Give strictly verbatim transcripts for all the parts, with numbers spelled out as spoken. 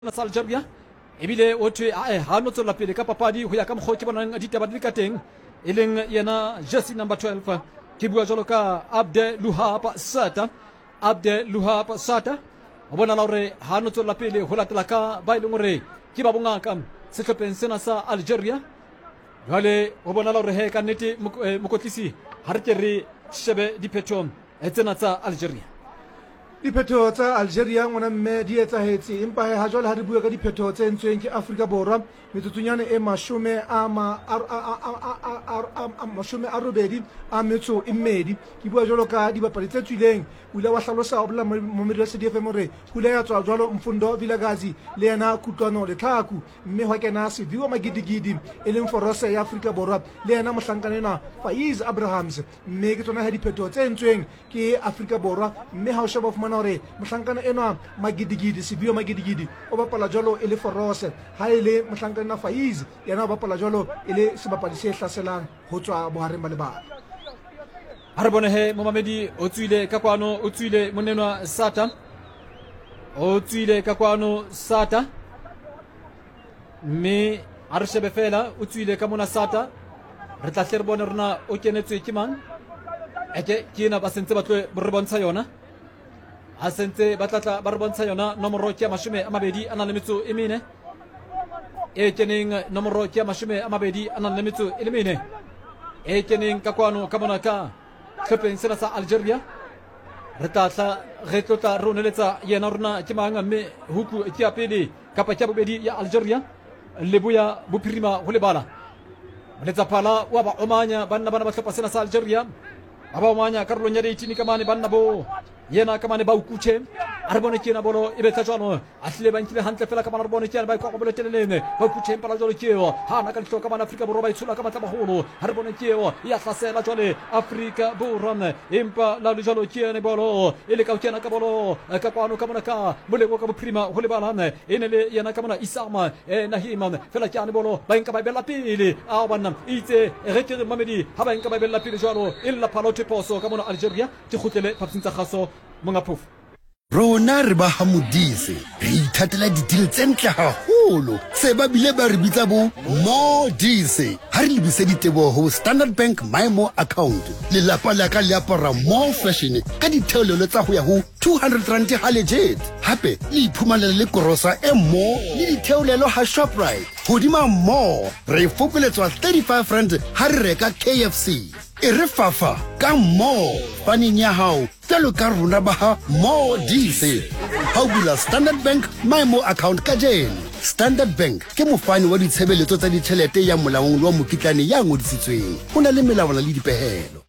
sa Algeria ebile o thwe a ha no tswela pele ka papadi ho ya ka mokgwa ke bonang ditaba di ka teng e leng yena jersey number twelve ke bua jalo ka Abde Luhab Sata Abde Luhab Sata o bona la hore ha no tswela pele ho latela ka ba ile ngore ke ba bongaka sehlopheng sena sa Algeria jale o bona la hore he ka nnete mokotlisi ha re ke re shebe diphetho tsena tsa Algeria. Diphetho tsa Algeria ngwana mme di etsahetse empa ha jwale ha re bua ka diphetho tse entsweng ke Afrika Borwa metsotsonyane e mashome a mashome a robedi a metso e mmedi ke bua jwalo ka dibapadi tse tswileng o ile wa hlalosa o bola momedi wa C D F M hore hula ya tswa jwalo Mfundo Vilakazi le yena Kutlwano Letlhaku mme ho kena Siviwa Magidigidi e leng forose ya Afrika Borwa le yena mohlankanena Faiz Abrahams mme ke tsona ha diphetho tse entsweng ke Afrika Borwa mme ha o sheba fumana hore mohlankana enwa Magidigidi Siviwa Magidigidi o bapala jwalo e le forose ha ile mohlankana na Faiz yena o bapala jwalo e le sebapadi se hlaselang ho tswa bohareng ba lebala. Ha re bone he momamedi o tswile ka kwano o tswile monenwa Sata o tswile ka kwano Sata mme a re shebe fela o tswile ka mona Sata re tla hle re bone rona o kenetswe ke mang eke ke ena ba sentse ba tlo re bontsha yona a sentse ba tlatla ba re bontsha yona nomoro ke ya mashome a mabedi a nang le metso e mene e keneng nomoro ke ya mashome a mabedi a nang le metso e le mene e keneng ka kwano ka mona ka hlopheng sena sa Algeria re tlatla re tlotla re oneletsa yena rona ke mang mme huku ke ya pele kapa ke ya bobedi ya Algeria leboya bophirima ho lebala letsa phala wa ba omanya banna bana ba hlopha sena sa Algeria ba ba omanya karolong ya eighteen ka mane banna bo yena ka mane ba ukuthe a re bone ke na bolo e betsa jwano a hlile ba nkile hantle fela ka bana re bone ke ba kwa bolo telelene ba ukuthe pala jwalo ke yo ha na ka ntlo ka bana Afrika Borwa ba itshula ka matla baholo ha re bone ke yo ya hlasela jwale Afrika Borwa empa la le jwalo ke ne bolo e le ka ukena ka bolo ka kwano ka mona ka molego ka boprima ho le balane e ne le yena ka mona Isama e Nahiman fela ke ane bolo ba nka ba bella pele a bana itse re ke Mamedi ha ba nka ba bella pele jwalo e la palote poso ka mona Algeria ke khutele papsintsa khaso monga phofu rona re ba hamodise re ithatela ditile tse ntle haholo se ba bile ba re bitsa bo modise ha re lebise ditebo ho Standard Bank MyMo account le lapa la ka le apara more fashion ka ditheolelo tsa ho ya ho two hundred rand ha legit hape le iphumanela le korosa e mo le ditheolelo ha Shoprite hodima mo re fopeletswa thirty-five rand ha re reka K F C e re fafa ka mo faneng ya hao telo ka rona ba ha modise ha o bula Standard Bank MyMo account ka jeno. Standard Bank ke mofani wa ditshebeletso tsa ditjhelete ya molaong wa mokitlane ya ngodisitsweng ho na le melawana le dipehelo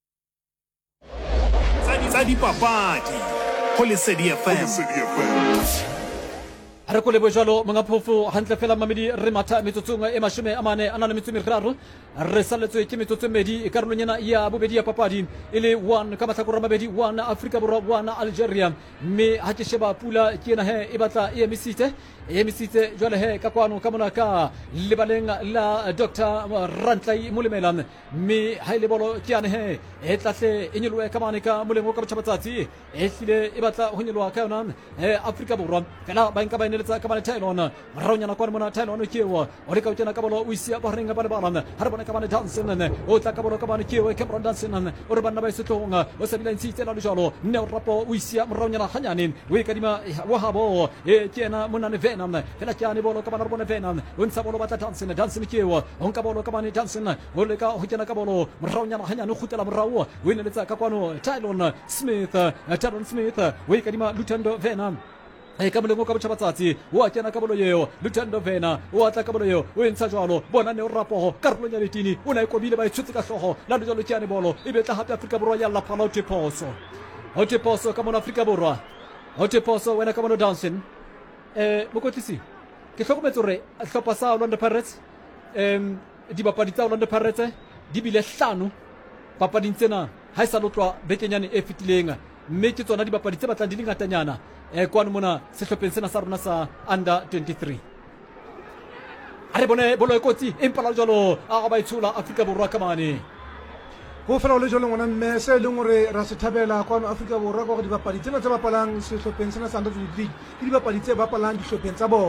tsa dipapadi ho Lesedi F M. re ko le bojalo monga phofu hantle fela mamedi re matha metsotsong e mashome a mane a nang le metso meraro re saletswe ke metsotso medi e karolonyana ya bobedi ya papadi e le one ka mahlakore a mabedi one Afrika Borwa one Algeria mme ha ke sheba pula ke ena he e batla e emisitse e emisitse jwale he ka kwano ka mona ka lebaleng la Doctor Rantlai Molemela mme ha ile bolo ke ane he e tlahle e nyoloe ka mane ka molemo ka botshabatsatsi e hlile e batla ho nyoloa ka yona e Afrika Borwa fela ba nka ba tsa ka bana Thailand maraunyana kwa mona Thailand ke wa o le ka utena ka bolo o isia ba renga ba le bana ha re bona ka bana Dansen o tla ka bolo ka bana ke wa Cameron Dansen o re bana ba isetlonga o sa bila ntsi tsela le jalo ne o rapo o isia maraunyana hanyane o e kadima wa habo e kena mona ne Venom fela ke ane bolo ka bana bona Venom o ntsa bolo batla Dansen Dansen ke wa on ka bolo ka bana Dansen o le ka ho kena ka bolo maraunyana hanyane o khutela morao o ine letsa ka kwano Thailand Smith Taron Smith o e kadima Lutendo Venom e ka molemo ka botshabatsatsi wa kena ka bolo yeo Lutendo Vena o atla ka bolo yeo o entsha jwalo bona ne o rapo karolong ya letini o na e kobile ba itshutse ka hloho la le jwalo ke ane bolo e betla hape Afrika Borwa ya la phala o teposo o teposo ka mona Afrika Borwa o teposo wena ka mona Dansen eh mokotlisi ke hlokometse hore hlopha sa Orlando Pirates em di bapadi tsa Orlando Pirates di bile hlano papading tsena ha isa lotlwa bekenyane e fitileng mme ke tsona di bapadi tse batlang di le ngatanyana e kwano mona sehlopheng sena sa rona sa under twenty-three a re bone bolo e kotsi empa la jwalo a ba itshula Afrika Borwa ka mane go fela le jalo ngwana mme se leng gore ra se thabela kwano Afrika Borwa ka go dibapadi tsena tse bapalang sehlopheng sena sa under twenty-three ke dibapadi tse bapalang dihlopheng tsa bona.